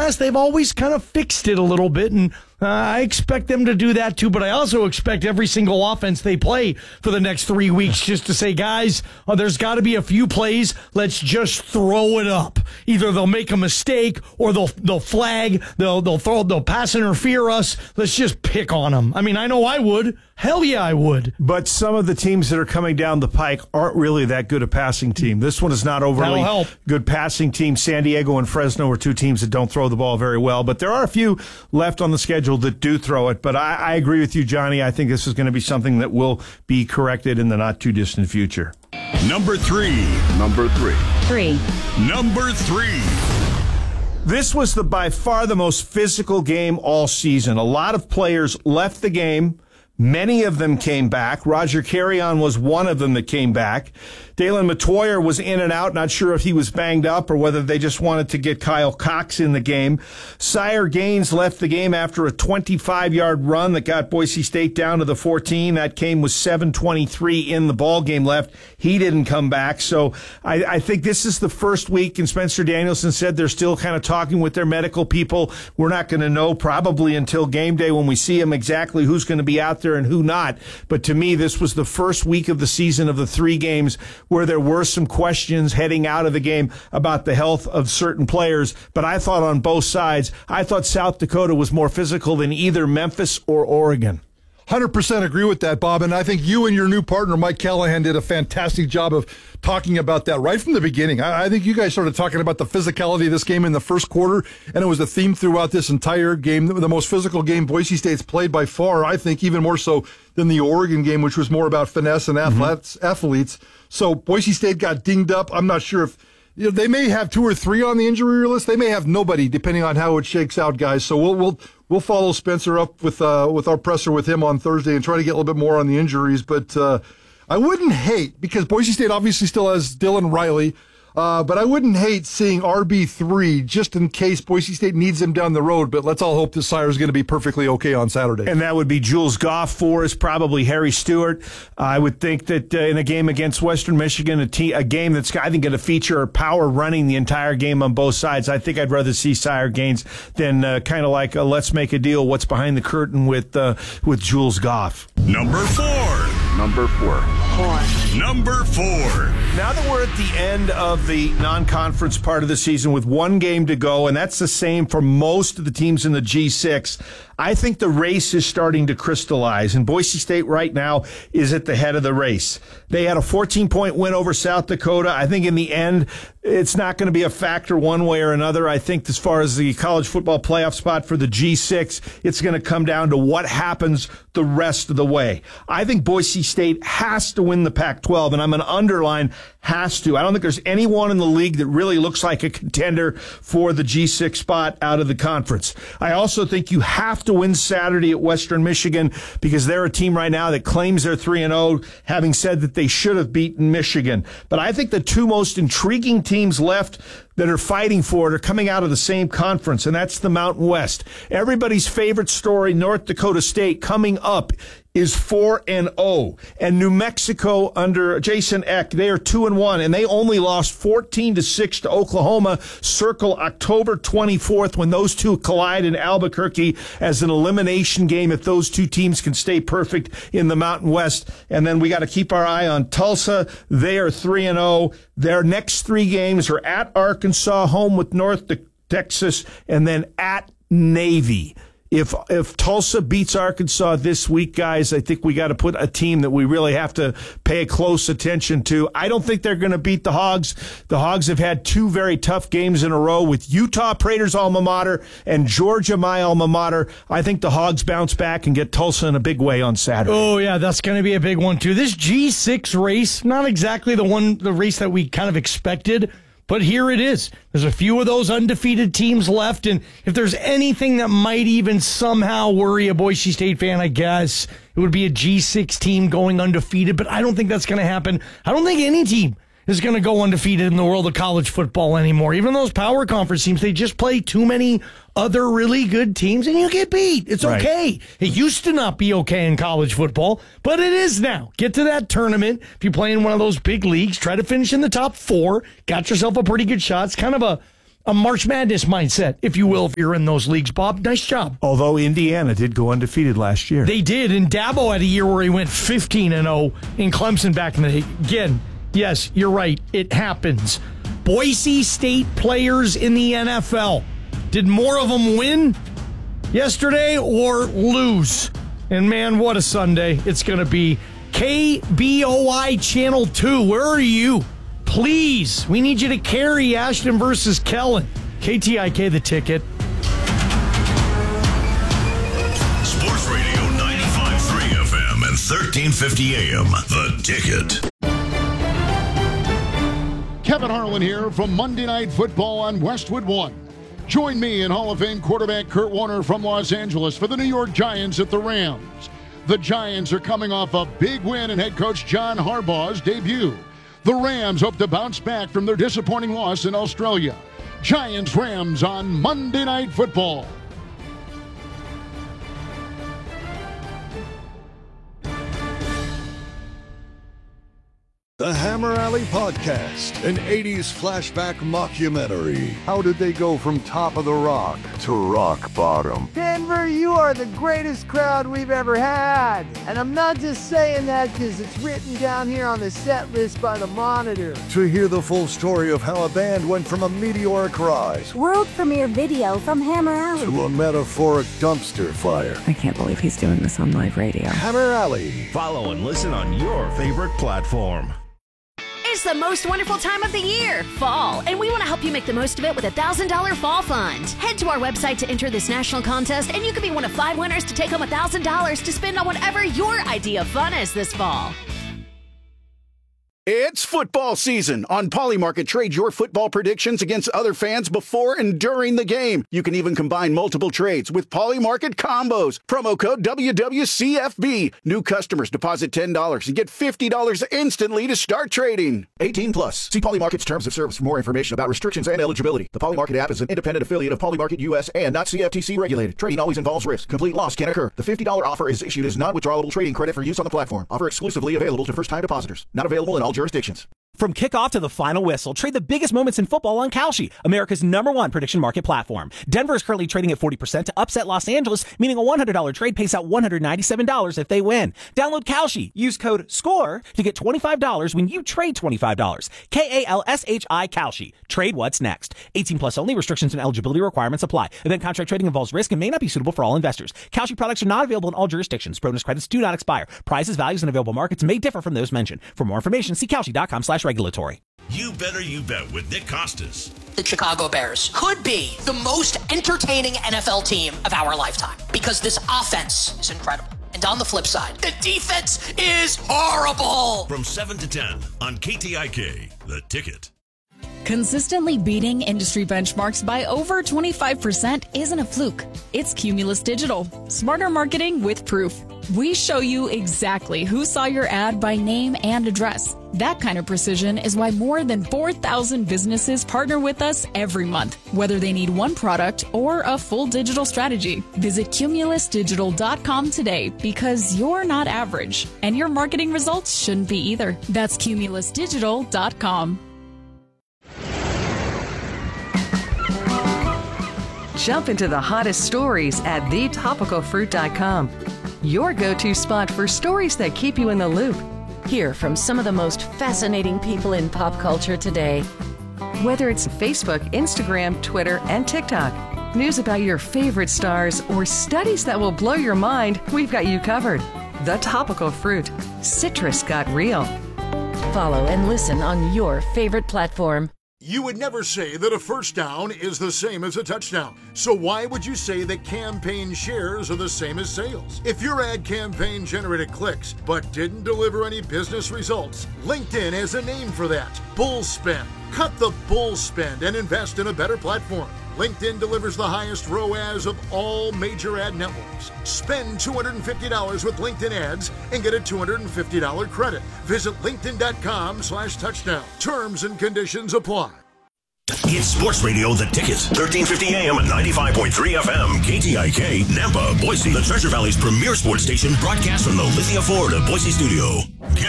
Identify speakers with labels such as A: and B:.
A: past, they've always kind of fixed it a little bit, and I expect them to do that too, but I also expect every single offense they play for the next 3 weeks just to say, guys, there's got to be a few plays. Let's just throw it up. Either they'll make a mistake or they'll flag, they'll pass interfere us. Let's just pick on them. I mean, I know I would. Hell yeah, I would.
B: But some of the teams that are coming down the pike aren't really that good a passing team. This one is not overly good passing team. San Diego and Fresno are two teams that don't throw the ball very well, but there are a few left on the schedule that do throw it. But I agree with you, Johnny. I think this is going to be something that will be corrected in the not-too-distant future.
C: Number three.
B: This was by far the most physical game all season. A lot of players left the game. Many of them came back. Roger Carrion was one of them that came back. Dalen Metoyer was in and out, not sure if he was banged up or whether they just wanted to get Kyle Cox in the game. Sire Gaines left the game after a 25-yard run that got Boise State down to the 14. That came with 7:23 in the ball game left. He didn't come back. So I think this is the first week, and Spencer Danielson said they're still kind of talking with their medical people. We're not going to know probably until game day when we see them exactly who's going to be out there and who not. But to me, this was the first week of the season of the 3 games where there were some questions heading out of the game about the health of certain players. But I thought on both sides, I thought South Dakota was more physical than either Memphis or Oregon.
D: 100% agree with that, Bob, and I think you and your new partner, Mike Callahan, did a fantastic job of talking about that right from the beginning. I think you guys started talking about the physicality of this game in the first quarter, and it was a theme throughout this entire game. The most physical game Boise State's played by far, I think, even more so than the Oregon game, which was more about finesse and athletes. So Boise State got dinged up. I'm not sure if they may have 2 or 3 on the injury list. They may have nobody, depending on how it shakes out, guys. So we'll follow Spencer up with our presser with him on Thursday and try to get a little bit more on the injuries. But I wouldn't hate, because Boise State obviously still has Dylan Riley, but I wouldn't hate seeing RB3 just in case Boise State needs him down the road. But let's all hope this Sire is going to be perfectly okay on Saturday.
B: And that would be Jules Goff for us, probably Harry Stewart. I would think that in a game against Western Michigan, a game that's, I think, going to feature power running the entire game on both sides, I think I'd rather see Sire Gaines than kind of like a let's make a deal, what's behind the curtain with Jules Goff.
C: Number four.
B: Now that we're at the end of the non-conference part of the season with 1 game to go, and that's the same for most of the teams in the G6, I think the race is starting to crystallize, and Boise State right now is at the head of the race. They had a 14-point win over South Dakota. I think in the end, it's not going to be a factor one way or another. I think as far as the college football playoff spot for the G6, it's going to come down to what happens the rest of the way. I think Boise State has to win the Pac-12, and I'm going to underline has to. I don't think there's anyone in the league that really looks like a contender for the G6 spot out of the conference. I also think you have to win Saturday at Western Michigan, because they're a team right now that claims they're 3-0, having said that they should have beaten Michigan. But I think the 2 most intriguing teams left that are fighting for it are coming out of the same conference, and that's the Mountain West. Everybody's favorite story, North Dakota State, coming up is 4-0. And New Mexico under Jason Eck, they are 2-1, and they only lost 14-6 to Oklahoma. Circle October 24th when those two collide in Albuquerque as an elimination game if those 2 teams can stay perfect in the Mountain West. And then we got to keep our eye on Tulsa. They are 3-0. Their next 3 games are at Arkansas, home with North Texas, and then at Navy. If Tulsa beats Arkansas this week, guys, I think we got to put a team that we really have to pay close attention to. I don't think they're going to beat the Hogs. The Hogs have had 2 very tough games in a row with Utah, Prater's alma mater, and Georgia, my alma mater. I think the Hogs bounce back and get Tulsa in a big way on Saturday.
A: Oh, yeah, that's going to be a big one, too. This G6 race, not exactly the race that we kind of expected, but here it is. There's a few of those undefeated teams left, and if there's anything that might even somehow worry a Boise State fan, I guess, it would be a G6 team going undefeated, but I don't think that's going to happen. I don't think any team is going to go undefeated in the world of college football anymore. Even those power conference teams, they just play too many other really good teams, and you get beat. It's okay. It used to not be okay in college football, but it is now. Get to that tournament. If you play in one of those big leagues, try to finish in the top 4. Got yourself a pretty good shot. It's kind of a March Madness mindset, if you will, if you're in those leagues, Bob. Nice job.
B: Although Indiana did go undefeated last year.
A: They did, and Dabo had a year where he went 15-0 in Clemson back in the day. Again, yes, you're right. It happens. Boise State players in the NFL. Did more of them win yesterday or lose? And man, what a Sunday it's going to be. KBOI Channel 2, where are you? Please, we need you to carry Ashton versus Kellen. KTIK, the ticket.
C: Sports Radio 95.3 FM and 1350 AM, the ticket.
E: Kevin Harlan here from Monday Night Football on Westwood One. Join me and Hall of Fame quarterback Kurt Warner from Los Angeles for the New York Giants at the Rams. The Giants are coming off a big win in head coach John Harbaugh's debut. The Rams hope to bounce back from their disappointing loss in Australia. Giants-Rams on Monday Night Football.
F: The Hammer Alley Podcast, an 80s flashback mockumentary. How did they go from top of the rock to rock bottom?
G: Denver, you are the greatest crowd we've ever had. And I'm not just saying that because it's written down here on the set list by the Monitor.
F: To hear the full story of how a band went from a meteoric rise,
H: world premiere video from Hammer Alley,
F: to a metaphoric dumpster fire.
I: I can't believe he's doing this on live radio.
F: Hammer Alley.
C: Follow and listen on your favorite platform.
J: It's the most wonderful time of the year, fall, and we want to help you make the most of it with a $1,000 fall fund. Head to our website to enter this national contest, and you could be one of 5 winners to take home $1,000 to spend on whatever your idea of fun is this fall.
K: It's football season. On Polymarket, trade your football predictions against other fans before and during the game. You can even combine multiple trades with Polymarket combos. Promo code WWCFB. New customers deposit $10 and get $50 instantly to start trading. 18 plus. See Polymarket's terms of service for more information about restrictions and eligibility. The Polymarket app is an independent affiliate of Polymarket US and not CFTC regulated. Trading always involves risk. Complete loss can occur. The $50 offer is issued as non-withdrawable trading credit for use on the platform. Offer exclusively available to first-time depositors. Not available in all jurisdictions.
L: From kickoff to the final whistle, trade the biggest moments in football on Kalshi, America's #1 prediction market platform. Denver is currently trading at 40% to upset Los Angeles, meaning a $100 trade pays out $197 if they win. Download Kalshi. Use code SCORE to get $25 when you trade $25. KALSHI Kalshi. Trade what's next. 18 plus only. Restrictions and eligibility requirements apply. Event contract trading involves risk and may not be suitable for all investors. Kalshi products are not available in all jurisdictions. Bonus credits do not expire. Prices, values, and available markets may differ from those mentioned. For more information, see Kalshi.com/regulatory.
C: You Better You Bet with Nick Costas.
M: The Chicago Bears could be the most entertaining NFL team of our lifetime because this offense is incredible. And on the flip side, the defense is horrible.
C: From 7 to 10 on KTIK, The Ticket.
N: Consistently beating industry benchmarks by over 25% isn't a fluke. It's Cumulus Digital. Smarter marketing with proof. We show you exactly who saw your ad by name and address. That kind of precision is why more than 4,000 businesses partner with us every month, whether they need one product or a full digital strategy. Visit cumulusdigital.com today because you're not average, and your marketing results shouldn't be either. That's cumulusdigital.com.
I: Jump into the hottest stories at thetopicalfruit.com. Your go-to spot for stories that keep you in the loop. Hear from some of the most fascinating people in pop culture today. Whether it's Facebook, Instagram, Twitter, and TikTok, news about your favorite stars, or studies that will blow your mind, we've got you covered. The Topical Fruit. Citrus got real. Follow and listen on your favorite platform.
E: You would never say that a first down is the same as a touchdown. So why would you say that campaign shares are the same as sales? If your ad campaign generated clicks but didn't deliver any business results, LinkedIn has a name for that. Bull spend. Cut the bull spend and invest in a better platform. LinkedIn delivers the highest ROAS of all major ad networks. Spend $250 with LinkedIn ads and get a $250 credit. Visit linkedin.com/touchdown. Terms and conditions apply.
C: It's Sports Radio, The Ticket. 1350 AM and 95.3 FM. KTIK, Nampa, Boise. The Treasure Valley's premier sports station broadcast from the Lithia Ford of Boise studio.